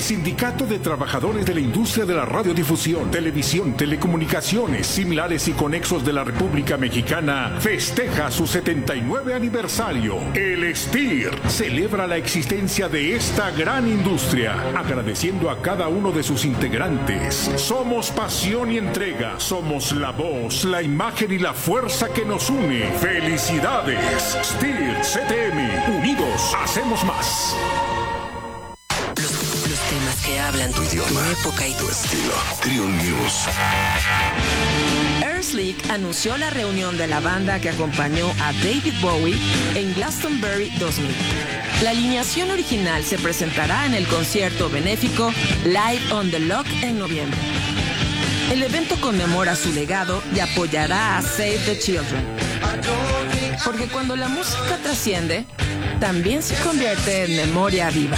Sindicato de Trabajadores de la Industria de la Radiodifusión, Televisión, Telecomunicaciones, Similares y Conexos de la República Mexicana festeja su 79 aniversario. El STIR celebra la existencia de esta gran industria, agradeciendo a cada uno de sus integrantes. Somos pasión y entrega, somos la voz, la imagen y la fuerza que nos une. ¡Felicidades! STIR CTM, unidos hacemos más. Los temas que hablan tu idioma, tu época y tu estilo. Trio News. Earthleak anunció la reunión de la banda que acompañó a David Bowie en Glastonbury 2000. La alineación original se presentará en el concierto benéfico Live on the Lock en noviembre. El evento conmemora su legado y apoyará a Save the Children. Porque cuando la música trasciende, también se convierte en memoria viva.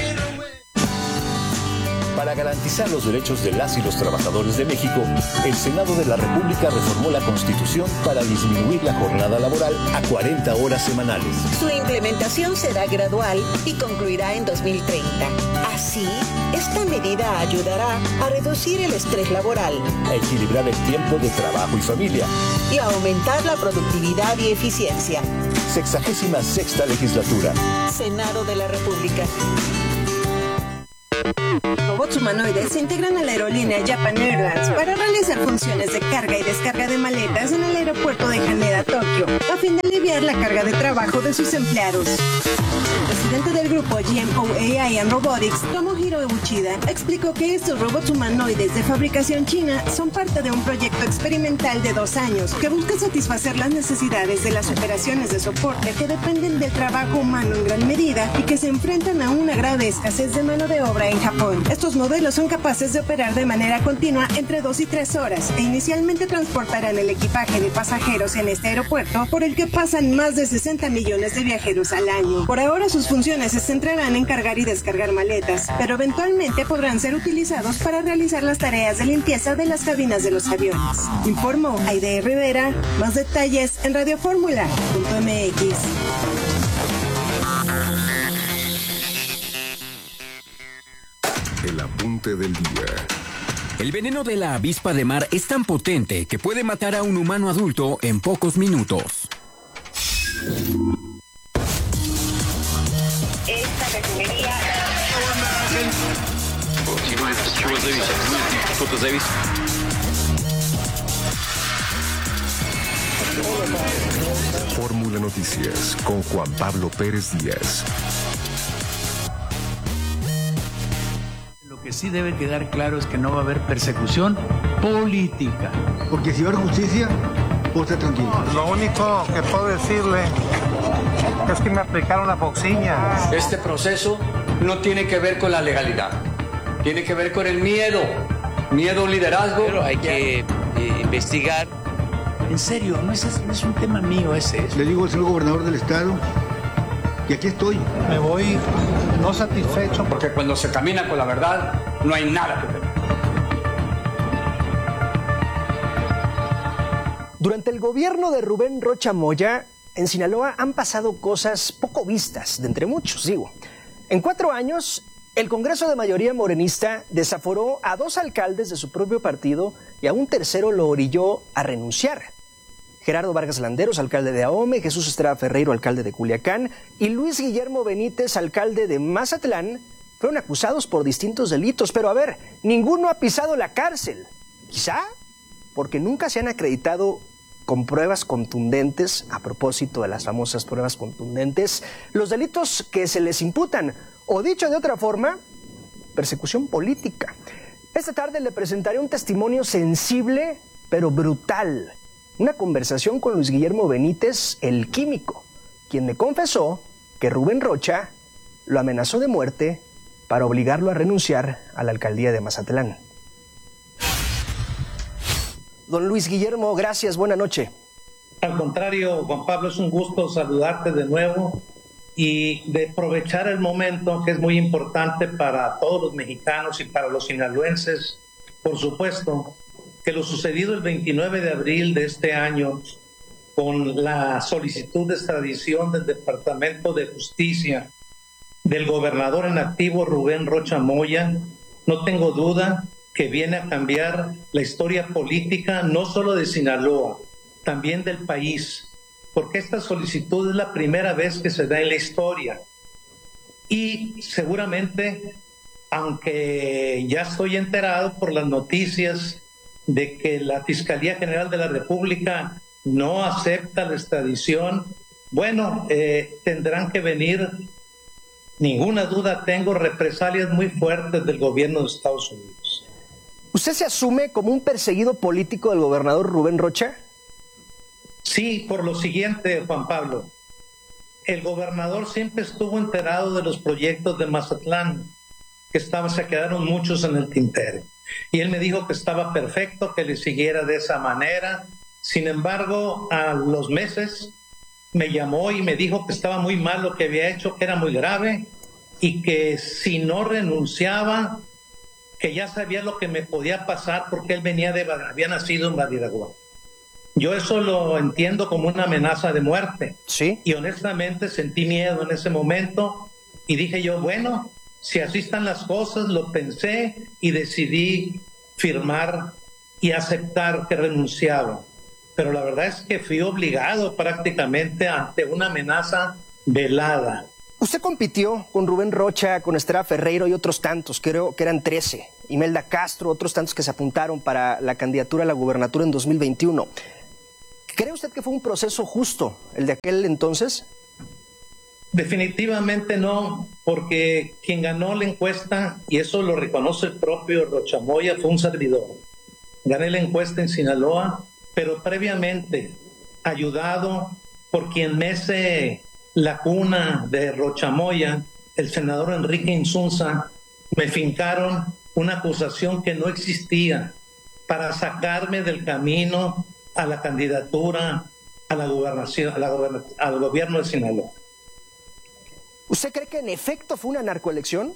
Para garantizar los derechos de las y los trabajadores de México, el Senado de la República reformó la Constitución para disminuir la jornada laboral a 40 horas semanales. Su implementación será gradual y concluirá en 2030. Así, esta medida ayudará a reducir el estrés laboral, a equilibrar el tiempo de trabajo y familia y a aumentar la productividad y eficiencia. 66ª legislatura. Senado de la República. Robots humanoides se integran a la aerolínea Japan Airlines para realizar funciones de carga y descarga de maletas en el aeropuerto de Haneda, Tokio, a fin de aliviar la carga de trabajo de sus empleados. El presidente del grupo GMO AI and Robotics, Tomohiro Uchida, explicó que estos robots humanoides de fabricación china son parte de un proyecto experimental de 2 años que busca satisfacer las necesidades de las operaciones de soporte que dependen del trabajo humano en gran medida y que se enfrentan a una grave escasez de mano de obra en Japón. Estos modelos son capaces de operar de manera continua entre 2 y 3 horas e inicialmente transportarán el equipaje de pasajeros en este aeropuerto por el que pasan más de 60 millones de viajeros al año. Por ahora sus funciones se centrarán en cargar y descargar maletas, pero eventualmente podrán ser utilizados para realizar las tareas de limpieza de las cabinas de los aviones. Informó Aide Rivera. Más detalles en radioformula.mx. El apunte del día. El veneno de la avispa de mar es tan potente que puede matar a un humano adulto en pocos minutos. Esta refinería... Fórmula Noticias con Juan Pablo Pérez Díaz. Lo que sí debe quedar claro es que no va a haber persecución política. Porque si va a haber justicia, puedo estar tranquilo. Lo único que puedo decirle es que me aplicaron la boxiña. Este proceso no tiene que ver con la legalidad, tiene que ver con el miedo a un liderazgo. Pero hay que investigar. En serio, no es un tema mío ese. Le digo al señor gobernador del estado y aquí estoy. Me voy no satisfecho. Porque cuando se camina con la verdad, no hay nada que temer. Durante el gobierno de Rubén Rocha Moya, en Sinaloa han pasado cosas poco vistas, de entre muchos, digo. En 4 años, el Congreso de mayoría morenista desaforó a 2 alcaldes de su propio partido y a un tercero lo orilló a renunciar. Gerardo Vargas Landeros, alcalde de Ahome, Jesús Estrada Ferreiro, alcalde de Culiacán, y Luis Guillermo Benítez, alcalde de Mazatlán, fueron acusados por distintos delitos. Pero a ver, ninguno ha pisado la cárcel. Quizá porque nunca se han acreditado con pruebas contundentes, a propósito de las famosas pruebas contundentes, los delitos que se les imputan, o dicho de otra forma, persecución política. Esta tarde le presentaré un testimonio sensible, pero brutal. Una conversación con Luis Guillermo Benítez, el químico, quien me confesó que Rubén Rocha lo amenazó de muerte para obligarlo a renunciar a la alcaldía de Mazatlán. Don Luis Guillermo, gracias, buena noche. Al contrario, Juan Pablo, es un gusto saludarte de nuevo y de aprovechar el momento que es muy importante para todos los mexicanos y para los sinaloenses, por supuesto, que lo sucedido el 29 de abril de este año con la solicitud de extradición del Departamento de Justicia del gobernador en activo Rubén Rocha Moya, no tengo duda que viene a cambiar la historia política no solo de Sinaloa, también del país, porque esta solicitud es la primera vez que se da en la historia. Y seguramente, aunque ya estoy enterado por las noticias de que la Fiscalía General de la República no acepta la extradición, bueno, tendrán que venir, ninguna duda tengo, represalias muy fuertes del gobierno de Estados Unidos. ¿Usted se asume como un perseguido político del gobernador Rubén Rocha? Sí, por lo siguiente, Juan Pablo. El gobernador siempre estuvo enterado de los proyectos de Mazatlán, se quedaron muchos en el tintero. Y él me dijo que estaba perfecto, que le siguiera de esa manera. Sin embargo, a los meses me llamó y me dijo que estaba muy mal lo que había hecho, que era muy grave y que si no renunciaba, que ya sabía lo que me podía pasar porque él había nacido en Badiraguato. Yo eso lo entiendo como una amenaza de muerte. Sí. Y honestamente sentí miedo en ese momento y dije yo, bueno, si así están las cosas, lo pensé y decidí firmar y aceptar que renunciaba. Pero la verdad es que fui obligado prácticamente ante una amenaza velada. Usted compitió con Rubén Rocha, con Estrella Ferreiro y otros tantos, creo que eran 13. Imelda Castro, otros tantos que se apuntaron para la candidatura a la gubernatura en 2021. ¿Cree usted que fue un proceso justo el de aquel entonces? Definitivamente no, porque quien ganó la encuesta, y eso lo reconoce el propio Rocha Moya, fue un servidor. Gané la encuesta en Sinaloa, pero previamente ayudado por quien mece la cuna de Rocha Moya, el senador Enrique Insunza, me fincaron una acusación que no existía para sacarme del camino a la candidatura a la gobernación, al gobierno de Sinaloa. ¿Usted cree que en efecto fue una narcoelección?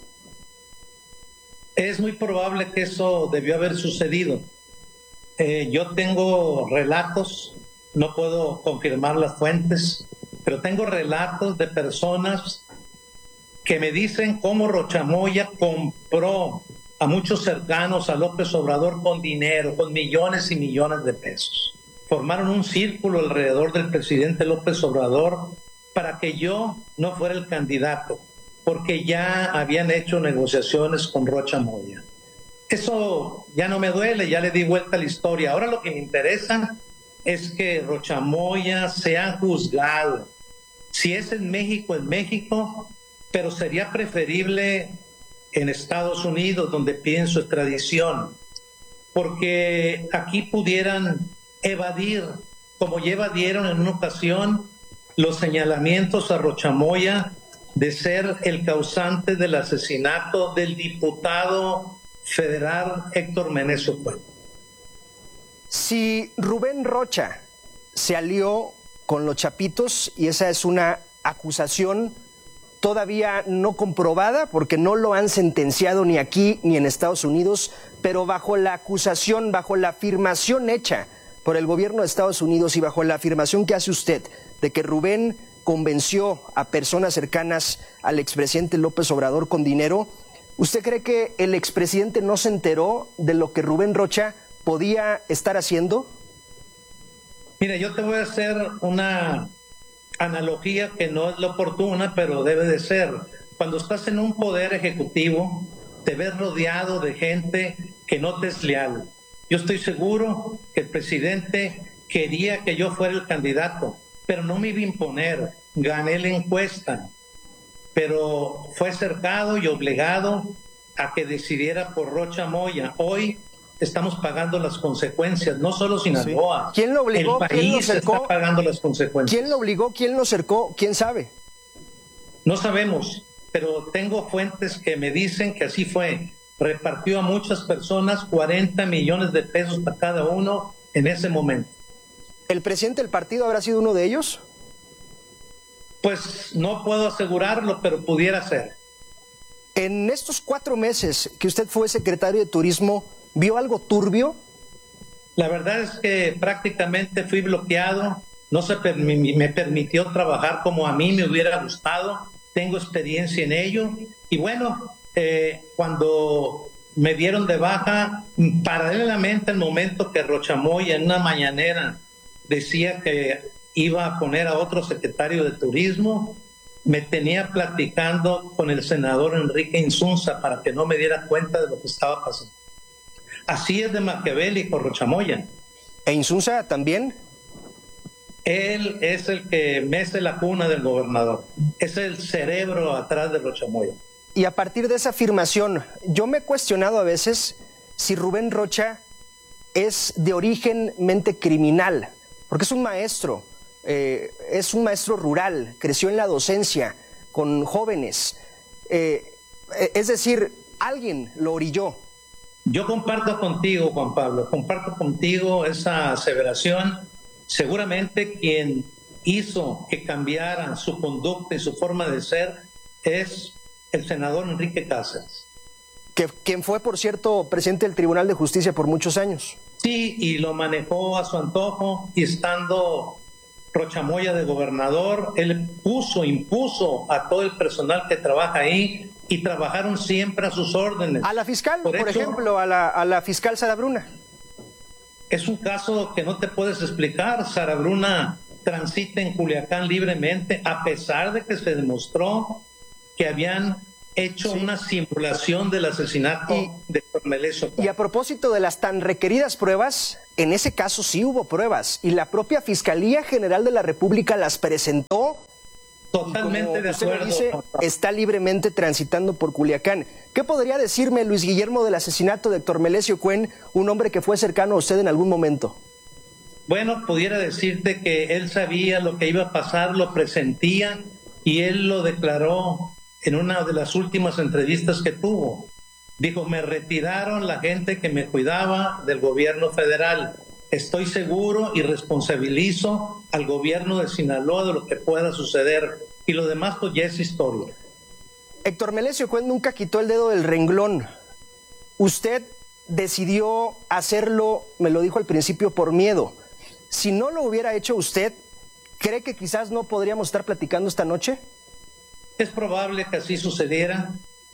Es muy probable que eso debió haber sucedido. Yo tengo relatos, no puedo confirmar las fuentes, pero tengo relatos de personas que me dicen cómo Rocha Moya compró a muchos cercanos a López Obrador con dinero, con millones y millones de pesos. Formaron un círculo alrededor del presidente López Obrador para que yo no fuera el candidato, porque ya habían hecho negociaciones con Rocha Moya. Eso ya no me duele, ya le di vuelta a la historia. Ahora lo que me interesa es que Rocha Moya sea juzgado. Si es en México, pero sería preferible en Estados Unidos, donde piden su extradición, porque aquí pudieran evadir, como ya evadieron en una ocasión, los señalamientos a Rocha Moya de ser el causante del asesinato del diputado federal Héctor Meneses Cuellar. Si Rubén Rocha se alió con los Chapitos, y esa es una acusación todavía no comprobada porque no lo han sentenciado ni aquí ni en Estados Unidos, pero bajo la acusación, bajo la afirmación hecha por el gobierno de Estados Unidos y bajo la afirmación que hace usted de que Rubén convenció a personas cercanas al expresidente López Obrador con dinero, ¿usted cree que el expresidente no se enteró de lo que Rubén Rocha podía estar haciendo? Mira, yo te voy a hacer una analogía que no es la oportuna, pero debe de ser. Cuando estás en un poder ejecutivo, te ves rodeado de gente que no te es leal. Yo estoy seguro que el presidente quería que yo fuera el candidato, pero no me iba a imponer. Gané la encuesta, pero fue cercado y obligado a que decidiera por Rocha Moya. Hoy estamos pagando las consecuencias, no solo Sinaloa. Sí. ¿Quién lo obligó? El país está pagando las consecuencias. ¿Quién lo obligó? ¿Quién lo cercó? ¿Quién sabe? No sabemos, pero tengo fuentes que me dicen que así fue. Repartió a muchas personas 40 millones de pesos para cada uno en ese momento. ¿El presidente del partido habrá sido uno de ellos? Pues no puedo asegurarlo, pero pudiera ser. En estos 4 meses que usted fue secretario de Turismo, ¿vio algo turbio? La verdad es que prácticamente fui bloqueado, no se me permitió trabajar como a mí me hubiera gustado, tengo experiencia en ello. Y bueno, cuando me dieron de baja, paralelamente al momento que Rocha Moya en una mañanera decía que iba a poner a otro secretario de Turismo, me tenía platicando con el senador Enrique Insunza para que no me diera cuenta de lo que estaba pasando. Así es de maquiavélico Rocha Moya. ¿E Insunza también? Él es el que mece la cuna del gobernador. Es el cerebro atrás de Rocha Moya. Y a partir de esa afirmación, yo me he cuestionado a veces si Rubén Rocha es de origen mente criminal, porque es un maestro rural, creció en la docencia con jóvenes. Es decir, alguien lo orilló. Yo comparto contigo, Juan Pablo, comparto contigo esa aseveración. Seguramente quien hizo que cambiaran su conducta y su forma de ser es el senador Enrique Cáceres. Quien fue, por cierto, presidente del Tribunal de Justicia por muchos años. Sí, y lo manejó a su antojo, y estando Rocha Moya de gobernador, él impuso a todo el personal que trabaja ahí, y trabajaron siempre a sus órdenes. A la fiscal, por ejemplo, a la fiscal Sara Bruna. Es un caso que no te puedes explicar. Sara Bruna transita en Culiacán libremente, a pesar de que se demostró que habían hecho una simulación del asesinato de Tormelesio. Y a propósito de las tan requeridas pruebas, en ese caso sí hubo pruebas, y la propia Fiscalía General de la República las presentó. Totalmente de acuerdo. Dice, está libremente transitando por Culiacán. ¿Qué podría decirme, Luis Guillermo, del asesinato de Héctor Melesio Cuen, un hombre que fue cercano a usted en algún momento? Bueno, pudiera decirte que él sabía lo que iba a pasar, lo presentía, y él lo declaró en una de las últimas entrevistas que tuvo. Dijo, me retiraron la gente que me cuidaba del gobierno federal. Estoy seguro y responsabilizo al gobierno de Sinaloa de lo que pueda suceder. Y lo demás pues ya es historia. Héctor Melesio Cuen nunca quitó el dedo del renglón. Usted decidió hacerlo, me lo dijo al principio, por miedo. Si no lo hubiera hecho usted, ¿cree que quizás no podríamos estar platicando esta noche? Es probable que así sucediera.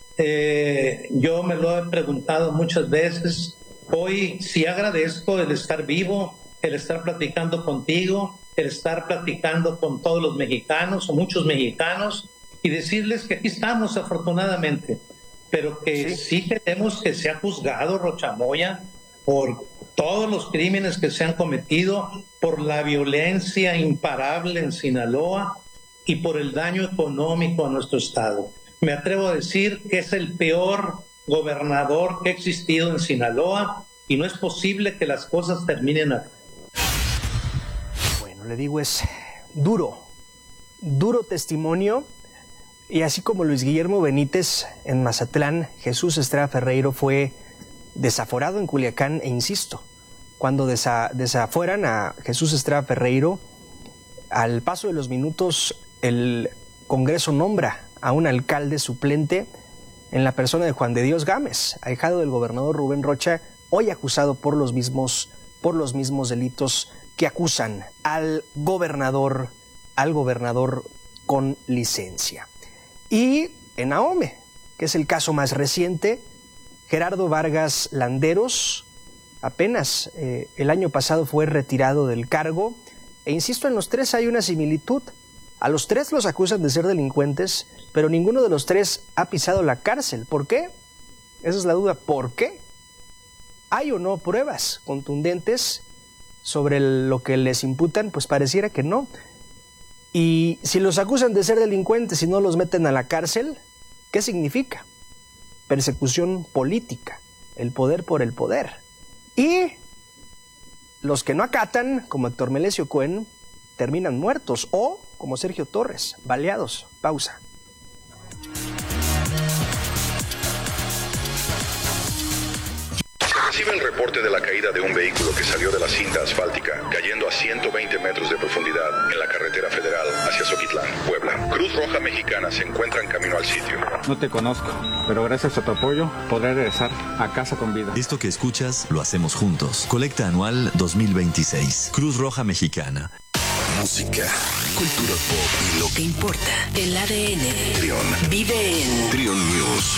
Yo me lo he preguntado muchas veces. Hoy sí agradezco el estar vivo, el estar platicando contigo, el estar platicando con todos los mexicanos o muchos mexicanos, y decirles que aquí estamos afortunadamente, pero que sí queremos que sea juzgado Rocha Moya por todos los crímenes que se han cometido, por la violencia imparable en Sinaloa y por el daño económico a nuestro estado. Me atrevo a decir que es el peor gobernador que ha existido en Sinaloa, y no es posible que las cosas terminen aquí. Bueno, le digo, es duro testimonio, y así como Luis Guillermo Benítez en Mazatlán, Jesús Estrada Ferreiro fue desaforado en Culiacán, e insisto, cuando desafueran a Jesús Estrada Ferreiro, al paso de los minutos el Congreso nombra a un alcalde suplente en la persona de Juan de Dios Gámez, ahijado del gobernador Rubén Rocha, hoy acusado por los mismos delitos que acusan al gobernador con licencia. Y en Ahome, que es el caso más reciente, Gerardo Vargas Landeros apenas el año pasado fue retirado del cargo, e insisto, en los tres hay una similitud. A los tres los acusan de ser delincuentes, pero ninguno de los tres ha pisado la cárcel. ¿Por qué? Esa es la duda. ¿Por qué? ¿Hay o no pruebas contundentes sobre lo que les imputan? Pues pareciera que no. Y si los acusan de ser delincuentes y no los meten a la cárcel, ¿qué significa? Persecución política, el poder por el poder. Y los que no acatan, como Héctor Melesio Cuen, terminan muertos, o como Sergio Torres, baleados. Pausa. Recibe el reporte de la caída de un vehículo que salió de la cinta asfáltica, cayendo a 120 metros de profundidad en la carretera federal hacia Zoquitlán, Puebla. Cruz Roja Mexicana se encuentra en camino al sitio. No te conozco, pero gracias a tu apoyo podré regresar a casa con vida. Esto que escuchas lo hacemos juntos. Colecta anual 2026. Cruz Roja Mexicana. música, cultura pop y lo que importa. El ADN. Trion. Vive en Trion News.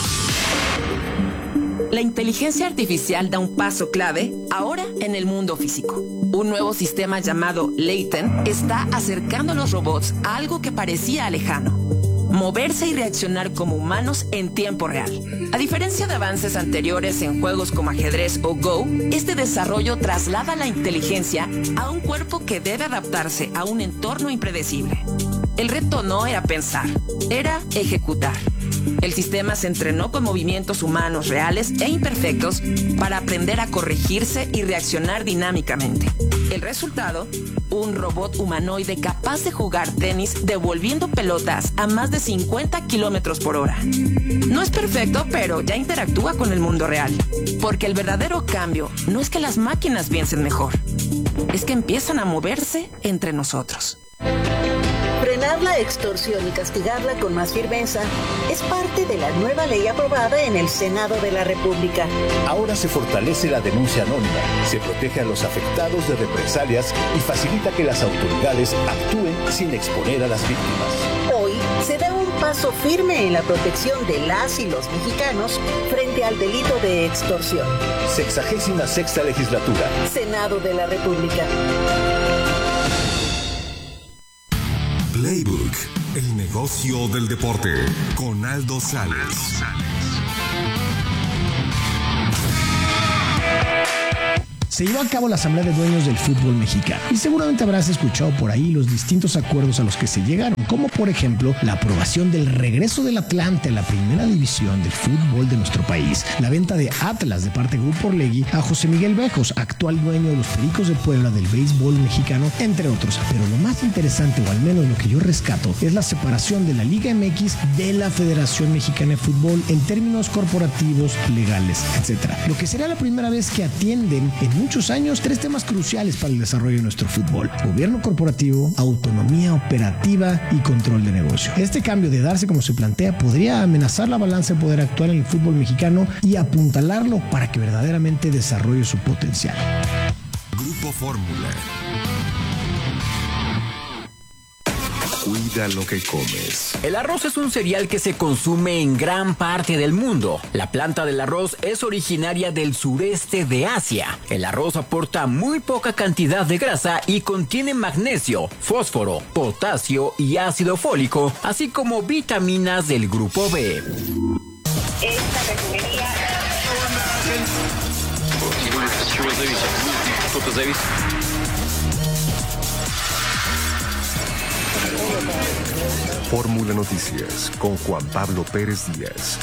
La inteligencia artificial da un paso clave ahora en el mundo físico. Un nuevo sistema llamado Layton está acercando a los robots a algo que parecía lejano: moverse y reaccionar como humanos en tiempo real. A diferencia de avances anteriores en juegos como ajedrez o Go, este desarrollo traslada la inteligencia a un cuerpo que debe adaptarse a un entorno impredecible. El reto no era pensar, era ejecutar. El sistema se entrenó con movimientos humanos reales e imperfectos para aprender a corregirse y reaccionar dinámicamente. El resultado: un robot humanoide capaz de jugar tenis devolviendo pelotas a más de 50 kilómetros por hora. No es perfecto, pero ya interactúa con el mundo real. Porque el verdadero cambio no es que las máquinas piensen mejor, es que empiezan a moverse entre nosotros. Frenar la extorsión y castigarla con más firmeza es parte de la nueva ley aprobada en el Senado de la República. Ahora se fortalece la denuncia anónima, se protege a los afectados de represalias y facilita que las autoridades actúen sin exponer a las víctimas. Hoy se da un paso firme en la protección de las y los mexicanos frente al delito de extorsión. 66ª legislatura. Senado de la República. Playbook, el negocio del deporte, con Aldo Sales. Se llevó a cabo la Asamblea de Dueños del Fútbol Mexicano y seguramente habrás escuchado por ahí los distintos acuerdos a los que se llegaron, como por ejemplo la aprobación del regreso del Atlante a la primera división del fútbol de nuestro país, la venta de Atlas de parte de Grupo Orlegui a José Miguel Bejos, actual dueño de los Pericos de Puebla del béisbol mexicano, entre otros. Pero lo más interesante, o al menos lo que yo rescato, es la separación de la Liga MX de la Federación Mexicana de Fútbol en términos corporativos, legales, etc. Lo que será la primera vez que atienden en muchos años 3 temas cruciales para el desarrollo de nuestro fútbol: gobierno corporativo, autonomía operativa y control de negocio. Este cambio, de darse como se plantea, podría amenazar la balanza de poder actual en el fútbol mexicano y apuntalarlo para que verdaderamente desarrolle su potencial. Grupo Fórmula. Cuida lo que comes. El arroz es un cereal que se consume en gran parte del mundo. La planta del arroz es originaria del sureste de Asia. El arroz aporta muy poca cantidad de grasa y contiene magnesio, fósforo, potasio y ácido fólico, así como vitaminas del grupo B. Esta refinería... Fórmula Noticias con Juan Pablo Pérez Díaz.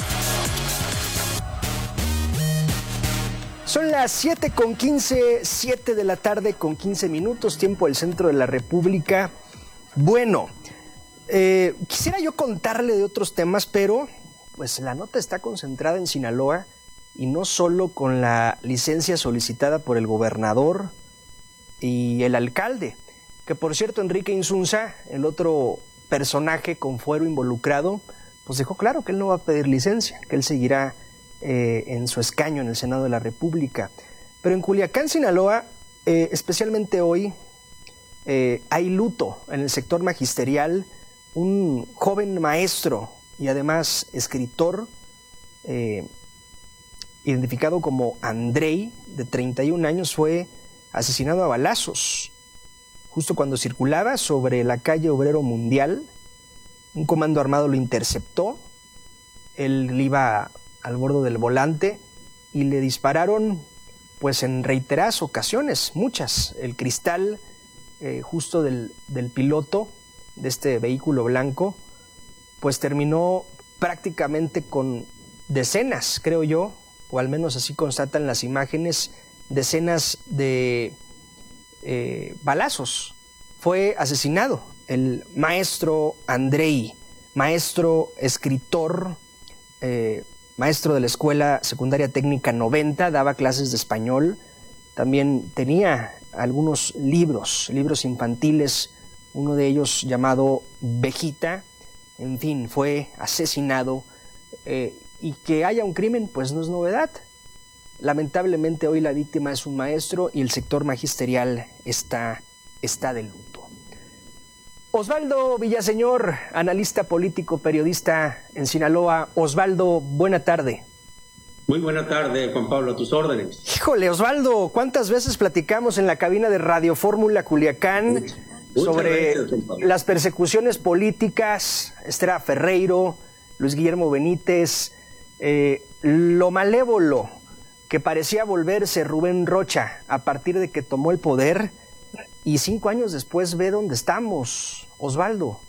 Son las 7:15, 7 de la tarde con 15 minutos, tiempo del centro de la República. Bueno, quisiera yo contarle de otros temas, pero pues la nota está concentrada en Sinaloa, y no solo con la licencia solicitada por el gobernador y el alcalde, que por cierto Enrique Insunza, el otro personaje con fuero involucrado, pues dejó claro que él no va a pedir licencia, que él seguirá en su escaño en el Senado de la República. Pero en Culiacán, Sinaloa, especialmente hoy, hay luto en el sector magisterial. Un joven maestro y además escritor, identificado como Andrei, de 31 años, fue asesinado a balazos justo cuando circulaba sobre la calle Obrero Mundial. Un comando armado lo interceptó. Él iba al borde del volante y le dispararon pues en reiteradas ocasiones, muchas. El cristal justo del piloto de este vehículo blanco pues terminó prácticamente con decenas, creo yo, o al menos así constatan las imágenes, decenas de balazos. Fue asesinado el maestro Andrei, maestro, escritor, maestro de la Escuela Secundaria Técnica 90, daba clases de español, también tenía algunos libros infantiles, uno de ellos llamado Vejita. En fin, fue asesinado, y que haya un crimen pues no es novedad. Lamentablemente hoy la víctima es un maestro y el sector magisterial está de luto. Osvaldo Villaseñor, analista político, periodista en Sinaloa. Osvaldo, buena tarde. Muy buena tarde, Juan Pablo, a tus órdenes. Híjole, Osvaldo, ¿cuántas veces platicamos en la cabina de Radio Fórmula Culiacán sobre las persecuciones políticas? Esther Ferreiro, Luis Guillermo Benítez, lo malévolo que parecía volverse Rubén Rocha a partir de que tomó el poder, y 5 años después ve dónde estamos, Osvaldo.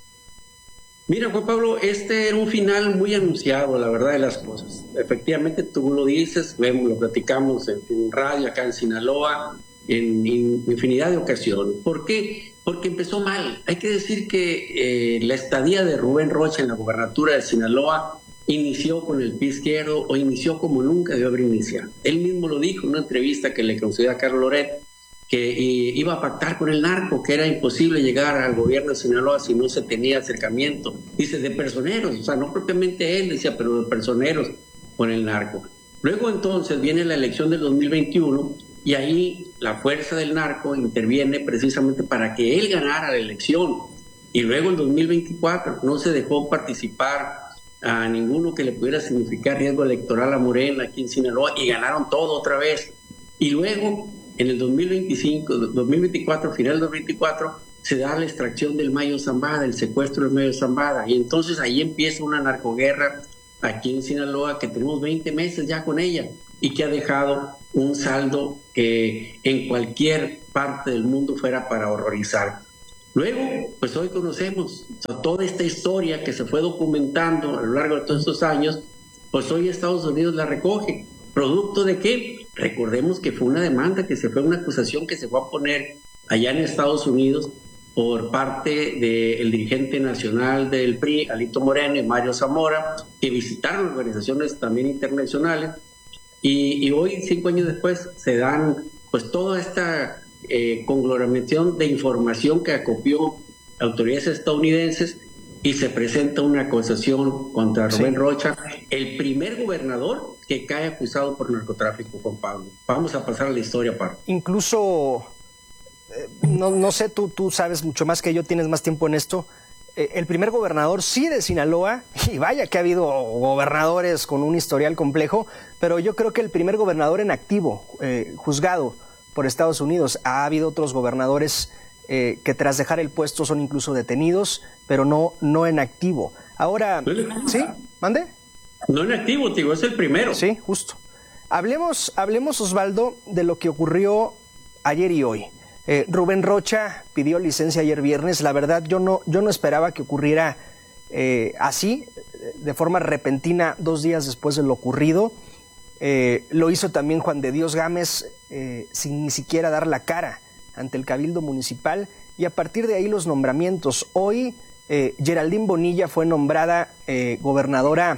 Mira, Juan Pablo, este era un final muy anunciado, la verdad de las cosas. Efectivamente, tú lo dices, lo platicamos en radio acá en Sinaloa, en infinidad de ocasiones. ¿Por qué? Porque empezó mal. Hay que decir que la estadía de Rubén Rocha en la gobernatura de Sinaloa inició con el pie izquierdo, o inició como nunca debió haber iniciado. Él mismo lo dijo en una entrevista que le concedió a Carlos Loret, que iba a pactar con el narco, que era imposible llegar al gobierno de Sinaloa si no se tenía acercamiento, dice, de personeros, o sea, no propiamente él, decía, pero de personeros con el narco. Luego entonces viene la elección del 2021 y ahí la fuerza del narco interviene precisamente para que él ganara la elección. Y luego en 2024 no se dejó participar a ninguno que le pudiera significar riesgo electoral a Morena aquí en Sinaloa, y ganaron todo otra vez. Y luego en el 2024, final del 2024, se da la extracción del Mayo Zambada, el secuestro del Mayo Zambada, y entonces ahí empieza una narcoguerra aquí en Sinaloa que tenemos 20 meses ya con ella, y que ha dejado un saldo que en cualquier parte del mundo fuera para horrorizar. Luego, pues hoy conocemos toda esta historia que se fue documentando a lo largo de todos estos años, pues hoy Estados Unidos la recoge. ¿Producto de qué? Recordemos que fue una demanda, que se fue una acusación que se fue a poner allá en Estados Unidos por parte del dirigente nacional del PRI, Alito Moreno, y Mario Zamora, que visitaron organizaciones también internacionales, y hoy, 5 años después, se dan pues toda esta conglomeración de información que acopió autoridades estadounidenses, y se presenta una acusación contra Rubén Rocha, el primer gobernador que cae acusado por narcotráfico, Juan Pablo. Vamos a pasar a la historia aparte. Incluso, no sé, tú sabes mucho más que yo, tienes más tiempo en esto, el primer gobernador sí de Sinaloa, y vaya que ha habido gobernadores con un historial complejo, pero yo creo que el primer gobernador en activo, juzgado por Estados Unidos. Ha habido otros gobernadores que tras dejar el puesto son incluso detenidos, pero no en activo. Ahora, ¿sí? ¿Mande? No en activo, tío, es el primero. Sí, justo. Hablemos, Osvaldo, de lo que ocurrió ayer y hoy. Rubén Rocha pidió licencia ayer viernes. La verdad, yo no esperaba que ocurriera así, de forma repentina, 2 días después de lo ocurrido. Lo hizo también Juan de Dios Gámez, sin ni siquiera dar la cara ante el Cabildo Municipal, y a partir de ahí los nombramientos. Hoy Geraldine Bonilla fue nombrada gobernadora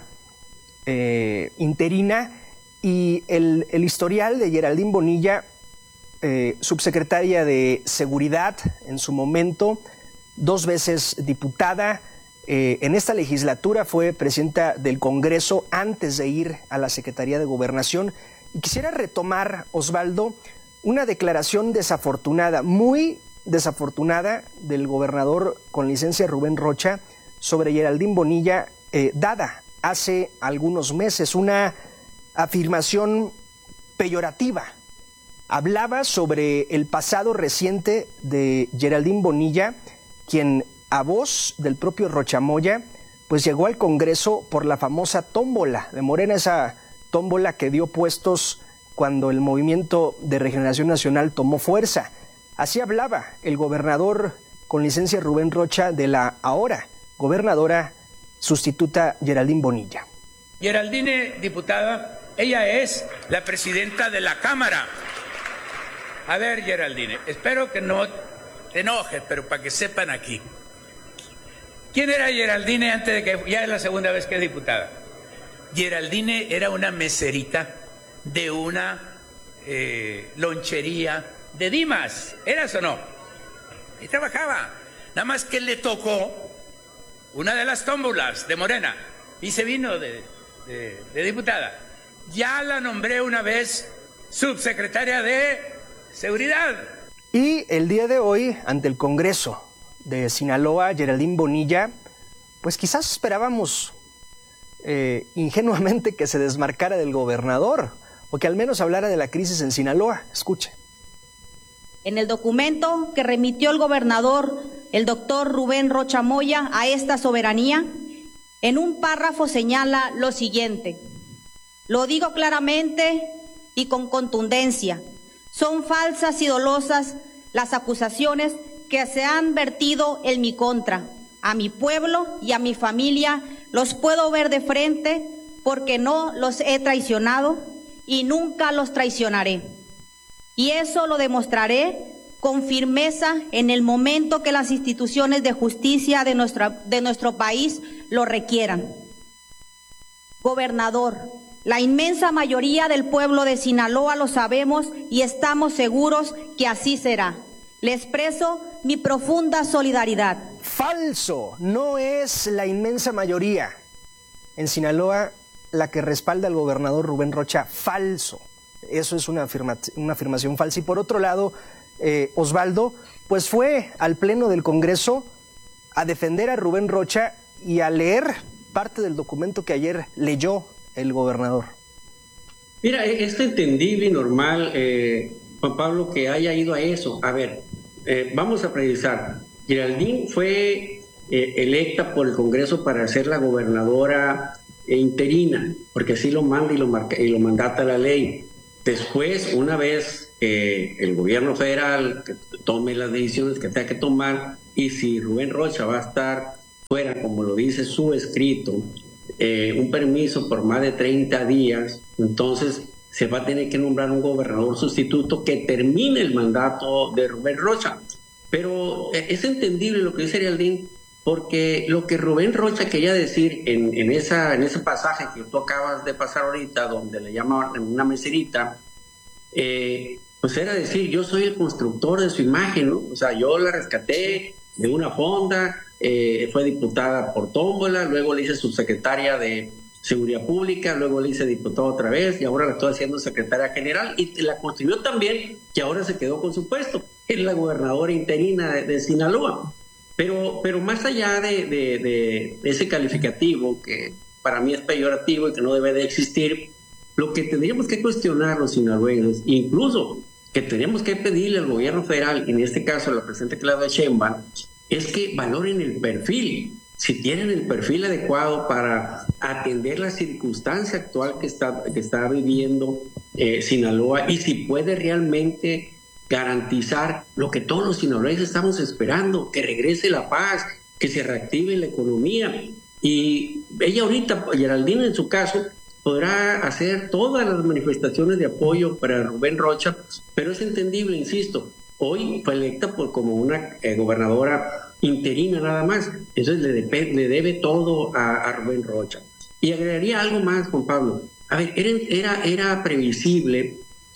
interina, y el historial de Geraldine Bonilla, subsecretaria de Seguridad en su momento, 2 veces diputada, en esta legislatura fue presidenta del Congreso antes de ir a la Secretaría de Gobernación. Y quisiera retomar, Osvaldo, una declaración desafortunada, muy desafortunada, del gobernador con licencia Rubén Rocha sobre Geraldine Bonilla, dada hace algunos meses, una afirmación peyorativa. Hablaba sobre el pasado reciente de Geraldine Bonilla, quien, a voz del propio Rocha Moya, pues llegó al Congreso por la famosa tómbola de Morena, esa tómbola que dio puestos cuando el Movimiento de Regeneración Nacional tomó fuerza. Así hablaba el gobernador con licencia Rubén Rocha de la ahora gobernadora sustituta Geraldine Bonilla. Geraldine, diputada, ella es la presidenta de la Cámara. A ver, Geraldine, espero que no te enojes, pero para que sepan aquí. ¿Quién era Geraldine antes de que ya es la segunda vez que es diputada? Geraldine era una meserita de una lonchería de Dimas. ¿Eras o no? Y trabajaba. Nada más que le tocó una de las tómbolas de Morena y se vino de diputada. Ya la nombré una vez subsecretaria de Seguridad. Y el día de hoy, ante el Congreso de Sinaloa, Geraldine Bonilla, pues quizás esperábamos ingenuamente que se desmarcara del gobernador o que al menos hablara de la crisis en Sinaloa. Escuche. En el documento que remitió el gobernador, el doctor Rubén Rocha Moya, a esta soberanía, en un párrafo señala lo siguiente: lo digo claramente y con contundencia, son falsas y dolosas las acusaciones que se han vertido en mi contra. A mi pueblo y a mi familia los puedo ver de frente porque no los he traicionado y nunca los traicionaré. Y eso lo demostraré con firmeza en el momento que las instituciones de justicia de nuestro país lo requieran. Gobernador, la inmensa mayoría del pueblo de Sinaloa lo sabemos y estamos seguros que así será. Le expreso mi profunda solidaridad. Falso, no es la inmensa mayoría en Sinaloa la que respalda al gobernador Rubén Rocha. Falso. Eso es una afirmación falsa. Y por otro lado, Osvaldo, pues fue al Pleno del Congreso a defender a Rubén Rocha y a leer parte del documento que ayer leyó el gobernador. Mira, es entendible y normal, Juan Pablo, que haya ido a eso. A ver, vamos a precisar. Geraldine fue electa por el Congreso para ser la gobernadora interina, porque así lo manda y lo mandata la ley. Después, una vez el gobierno federal que tome las decisiones que tenga que tomar, y si Rubén Rocha va a estar fuera, como lo dice su escrito, un permiso por más de 30 días, entonces se va a tener que nombrar un gobernador sustituto que termine el mandato de Rubén Rocha. Pero es entendible lo que dice Geraldine, porque lo que Rubén Rocha quería decir en ese pasaje que tú acabas de pasar ahorita, donde le llaman una meserita, pues era decir, yo soy el constructor de su imagen, ¿no? O sea, yo la rescaté de una fonda, fue diputada por tómbola, luego le hice subsecretaria de Seguridad Pública, luego le hice diputada otra vez y ahora la estoy haciendo secretaria general, y la construyó también, que ahora se quedó con su puesto, es la gobernadora interina de Sinaloa. Pero más allá de ese calificativo que para mí es peyorativo y que no debe de existir, lo que tendríamos que cuestionar los sinaloenses, incluso que tenemos que pedirle al gobierno federal, en este caso a la presidenta Claudia Sheinbaum, es que valoren el perfil, si tienen el perfil adecuado para atender la circunstancia actual que está viviendo Sinaloa, y si puede realmente garantizar lo que todos los sinaloenses estamos esperando, que regrese la paz, que se reactive la economía. Y ella ahorita, Geraldine en su caso, podrá hacer todas las manifestaciones de apoyo para Rubén Rocha, pero es entendible, insisto, hoy fue electa como una gobernadora interina nada más, entonces le debe todo a Rubén Rocha. Y agregaría algo más, Juan Pablo. A ver, era previsible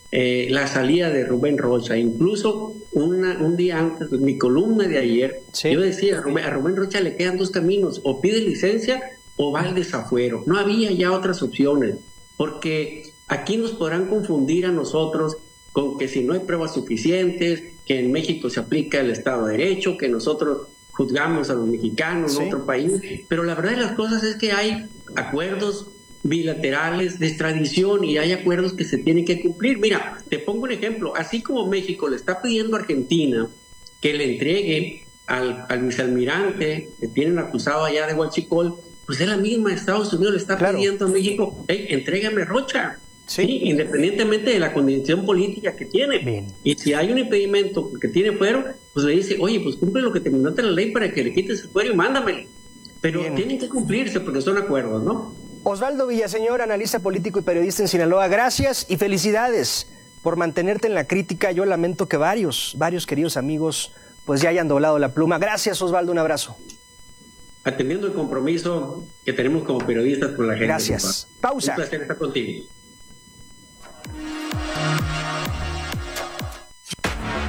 la salida de Rubén Rocha. Incluso un día antes, en mi columna de ayer, sí, yo decía, a Rubén Rocha le quedan dos caminos: o pide licencia o va al desafuero. No había ya otras opciones, porque aquí nos podrán confundir a nosotros con que si no hay pruebas suficientes, que en México se aplica el Estado de Derecho, que nosotros juzgamos a los mexicanos en otro país, pero la verdad de las cosas es que hay acuerdos bilaterales de extradición y hay acuerdos que se tienen que cumplir. Mira, te pongo un ejemplo. Así como México le está pidiendo a Argentina que le entregue al vicealmirante que tienen acusado allá de Huachicol, pues es la misma. Estados Unidos le está pidiendo a México, hey, entrégame Rocha, ¿sí? Independientemente de la condición política que tiene. Bien. Y si hay un impedimento que tiene fuero, pues le dice, oye, pues cumple lo que te mandó la ley para que le quites el fuero y mándamelo. Pero tienen que cumplirse porque son acuerdos, ¿no? Osvaldo Villaseñor, analista político y periodista en Sinaloa, gracias y felicidades por mantenerte en la crítica. Yo lamento que varios queridos amigos pues ya hayan doblado la pluma. Gracias, Osvaldo, un abrazo. Atendiendo el compromiso que tenemos como periodistas con la gente. Gracias. Pausa. Un placer estar contigo.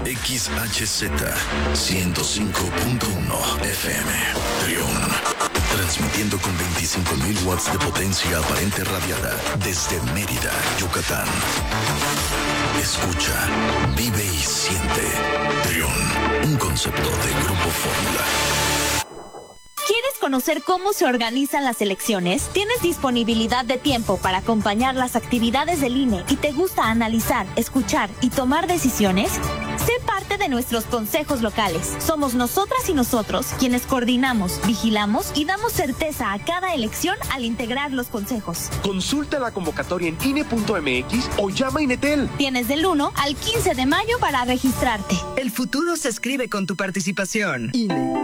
XHZ 105.1 FM Trión. Transmitiendo con 25.000 watts de potencia aparente radiada desde Mérida, Yucatán. Escucha, vive y siente. Trión, un concepto de Grupo Fórmula. ¿Quieres conocer cómo se organizan las elecciones? ¿Tienes disponibilidad de tiempo para acompañar las actividades del INE y te gusta analizar, escuchar y tomar decisiones? Sé parte de nuestros consejos locales. Somos nosotras y nosotros quienes coordinamos, vigilamos y damos certeza a cada elección al integrar los consejos. Consulta la convocatoria en INE.mx o llama a Inetel. Tienes del 1 al 15 de mayo para registrarte. El futuro se escribe con tu participación. INE.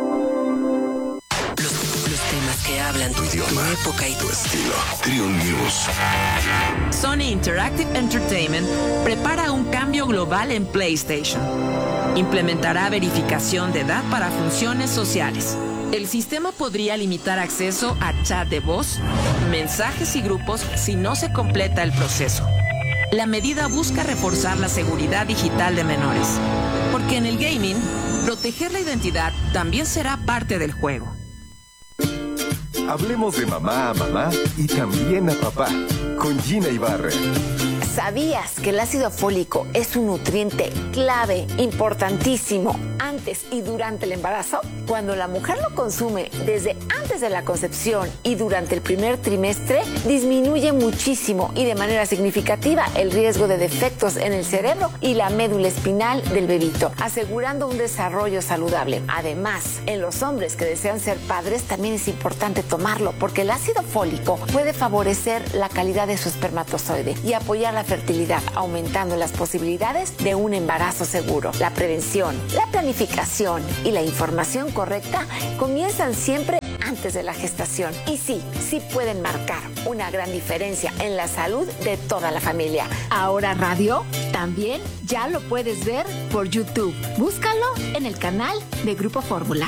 Que hablan tu idioma, tu época y tu estilo. Trión News. Sony Interactive Entertainment prepara un cambio global en PlayStation. Implementará verificación de edad para funciones sociales. El sistema podría limitar acceso a chat de voz, mensajes y grupos si no se completa el proceso. La medida busca reforzar la seguridad digital de menores, porque en el gaming, proteger la identidad también será parte del juego. Hablemos de mamá a mamá y también a papá, con Gina Ibarra. ¿Sabías que el ácido fólico es un nutriente clave, importantísimo, antes y durante el embarazo? Cuando la mujer lo consume desde antes de la concepción y durante el primer trimestre, disminuye muchísimo y de manera significativa el riesgo de defectos en el cerebro y la médula espinal del bebito, asegurando un desarrollo saludable. Además, en los hombres que desean ser padres también es importante tomarlo, porque el ácido fólico puede favorecer la calidad de su espermatozoide y apoyar la fertilidad, aumentando las posibilidades de un embarazo seguro. La prevención, la planificación y la información correcta comienzan siempre antes de la gestación. Y sí pueden marcar una gran diferencia en la salud de toda la familia. Ahora Radio también ya lo puedes ver por YouTube. Búscalo en el canal de Grupo Fórmula.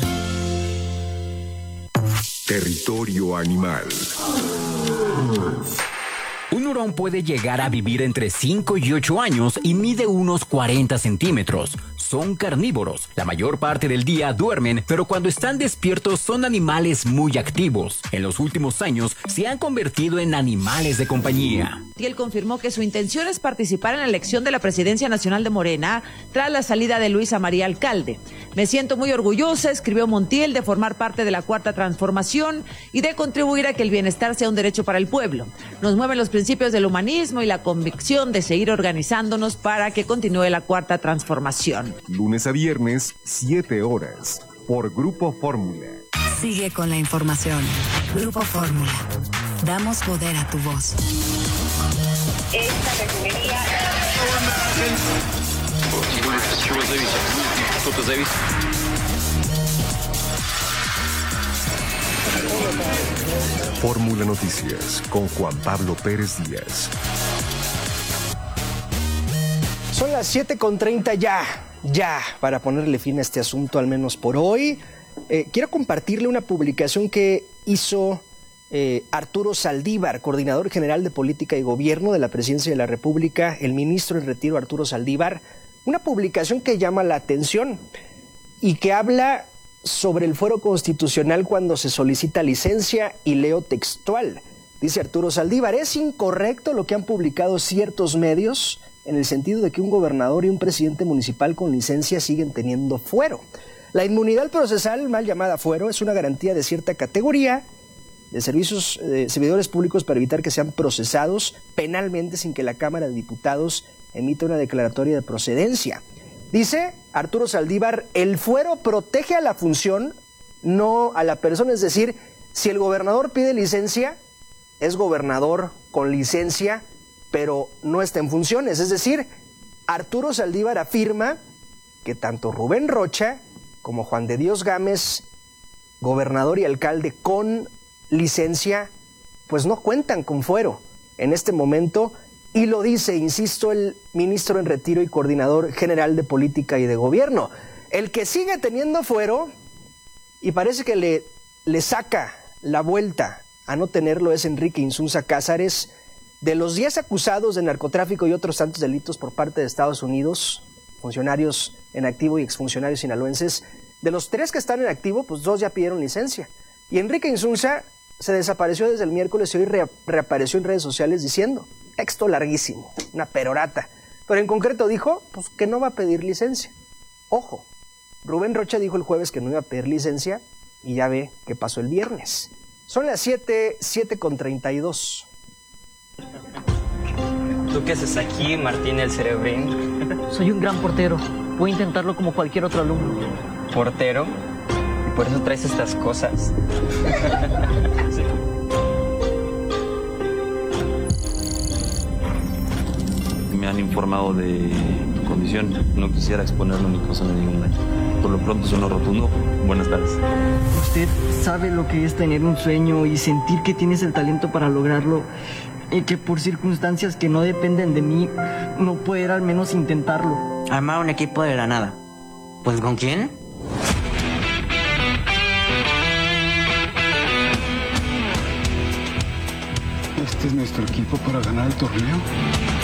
Territorio animal. Un hurón puede llegar a vivir entre 5 y 8 años y mide unos 40 centímetros. Son carnívoros. La mayor parte del día duermen, pero cuando están despiertos son animales muy activos. En los últimos años se han convertido en animales de compañía. Montiel confirmó que su intención es participar en la elección de la presidencia nacional de Morena tras la salida de Luisa María Alcalde. Me siento muy orgullosa, escribió Montiel, de formar parte de la Cuarta Transformación y de contribuir a que el bienestar sea un derecho para el pueblo. Nos mueven los principios del humanismo y la convicción de seguir organizándonos para que continúe la Cuarta Transformación. Lunes a viernes, 7 horas, por Grupo Fórmula. Sigue con la información. Grupo Fórmula. Damos poder a tu voz. Esta refinería... Fórmula Noticias con Juan Pablo Pérez Díaz. Son las 7:30 ya, para ponerle fin a este asunto, al menos por hoy. Quiero compartirle una publicación que hizo Arturo Saldívar, coordinador general de Política y Gobierno de la Presidencia de la República, el ministro en retiro Arturo Saldívar. Una publicación que llama la atención y que habla sobre el fuero constitucional cuando se solicita licencia, y leo textual. Dice Arturo Saldívar: es incorrecto lo que han publicado ciertos medios en el sentido de que un gobernador y un presidente municipal con licencia siguen teniendo fuero. La inmunidad procesal, mal llamada fuero, es una garantía de cierta categoría de servidores públicos para evitar que sean procesados penalmente sin que la Cámara de Diputados emita una declaratoria de procedencia. Dice Arturo Saldívar: el fuero protege a la función, no a la persona. Es decir, si el gobernador pide licencia, es gobernador con licencia, pero no está en funciones. Es decir, Arturo Saldívar afirma que tanto Rubén Rocha como Juan de Dios Gámez, gobernador y alcalde con licencia, pues no cuentan con fuero en este momento. Y lo dice, insisto, el ministro en retiro y coordinador general de Política y de Gobierno. El que sigue teniendo fuero y parece que le saca la vuelta a no tenerlo es Enrique Insunza Cázares. De los 10 acusados de narcotráfico y otros tantos delitos por parte de Estados Unidos, funcionarios en activo y exfuncionarios sinaloenses, de los 3 que están en activo, pues 2 ya pidieron licencia. Y Enrique Insunza se desapareció desde el miércoles y hoy reapareció en redes sociales diciendo, texto larguísimo, una perorata, pero en concreto dijo pues, que no va a pedir licencia. Ojo, Rubén Rocha dijo el jueves que no iba a pedir licencia y ya ve qué pasó el viernes. Son las 7:32. ¿Tú qué haces aquí, Martín el Cerebrín? Soy un gran portero. Voy a intentarlo como cualquier otro alumno. ¿Portero? ¿Y por eso traes estas cosas? Sí. Me han informado de tu condición. No quisiera exponerlo ni causarle ningún daño. Por lo pronto sueno rotundo. Buenas tardes. Usted sabe lo que es tener un sueño y sentir que tienes el talento para lograrlo y que por circunstancias que no dependen de mí no poder al menos intentarlo. Armar un equipo de la nada. ¿Pues con quién? Este es nuestro equipo para ganar el torneo.